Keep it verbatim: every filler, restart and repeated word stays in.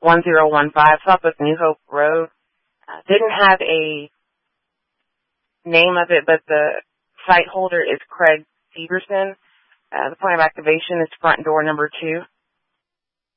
one zero one five, Suffolk New Hope Road. Uh, didn't have a name of it, but the site holder is Craig Severson. Uh, the point of activation is front door number two.